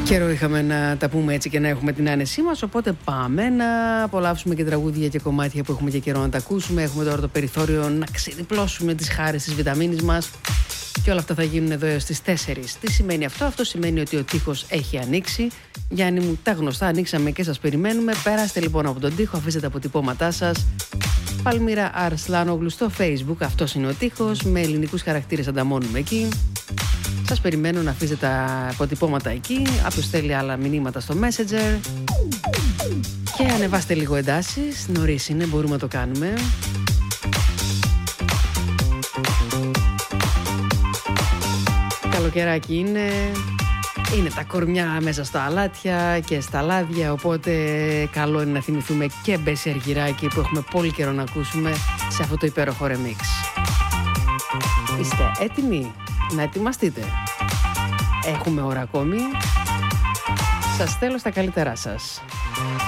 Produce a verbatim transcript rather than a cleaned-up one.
Καιρό είχαμε να τα πούμε έτσι και να έχουμε την άνεσή μας, οπότε πάμε να απολαύσουμε και τραγούδια και κομμάτια που έχουμε και καιρό να τα ακούσουμε. Έχουμε τώρα το περιθώριο να ξεδιπλώσουμε τις χάρες της βιταμίνης μας και όλα αυτά θα γίνουν εδώ έως τις τέσσερις. Τι σημαίνει αυτό? Αυτό σημαίνει ότι ο τοίχος έχει ανοίξει. Γιάννη μου, τα γνωστά, ανοίξαμε και σας περιμένουμε. Περάστε λοιπόν από τον τοίχο, αφήστε τα αποτυπώματά σας. Παλμύρα Αρσλάνογλου στο Facebook, αυτός είναι ο τοίχος, με ελληνικούς χαρακτήρες ανταμώνουμε εκεί. Σας περιμένω να αφήσετε τα αποτυπώματα εκεί. Όποιος θέλει άλλα μηνύματα στο Messenger. Και ανεβάστε λίγο εντάσεις. Νωρίς είναι, μπορούμε να το κάνουμε. Καλοκαιράκι είναι. Είναι τα κορμιά μέσα στα αλάτια και στα λάδια. Οπότε καλό είναι να θυμηθούμε και Μπέση Αργυράκη που έχουμε πολύ καιρό να ακούσουμε σε αυτό το υπέροχο remix. Είστε έτοιμοι? Να ετοιμαστείτε. Έχουμε ώρα ακόμη. Σας θέλω στα καλύτερά σας.